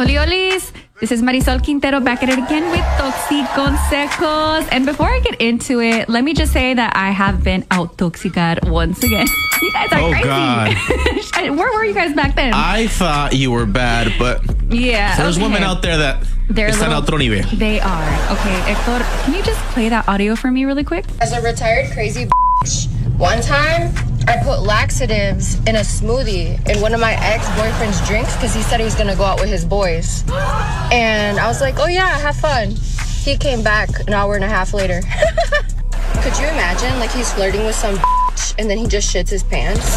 Oli olis, this is Marisol Quintero back at it again with Toxiconsejos. And before I get into it, let me just say that I have been out-toxicar once again. You guys are crazy. God. Where were you guys back then? I thought you were bad, but yeah, there's women out there that están a otro nivel. They are. Okay, Hector, can you just play that audio for me really quick? As a retired crazy bitch, one time I put laxatives in a smoothie in one of my ex-boyfriend's drinks because he said he was going to go out with his boys. And I was like, oh yeah, have fun. He came back an hour and a half later. Could you imagine, like, he's flirting with some bitch and then he just shits his pants?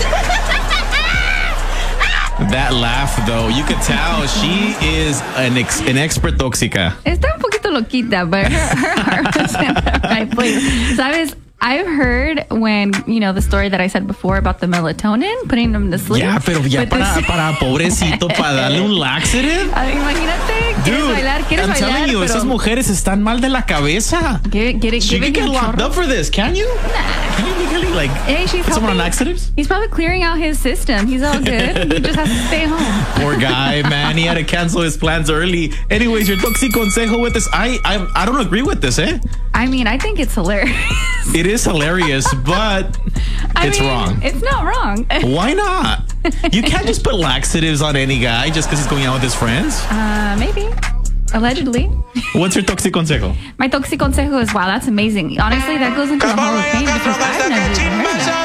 That laugh, though, you could tell she is an expert tóxica. Está un poquito loquita, but her heart was in the right place. ¿Sabes? I've heard when, the story that I said before about the melatonin, putting them to sleep. Yeah, pero ya para pobrecito, para darle un laxative. Imagínate, Dude, I'm telling you, esas mujeres están mal de la cabeza. She can get locked up for this, can you? Nah. Can you legally, put someone on laxatives? He's probably clearing out his system. He's all good. He just has to stay home. Poor guy, man. He had to cancel his plans early. Anyways, your Toxiconsejo with this. I don't agree with this, eh? I mean, I think it's hilarious. It is hilarious, but it's wrong. It's not wrong. Why not? You can't just put laxatives on any guy just because he's going out with his friends. Maybe. Allegedly. What's your Toxiconsejo? My Toxiconsejo is, wow, that's amazing. Honestly, that goes into the Hall of Fame because I've never even heard that.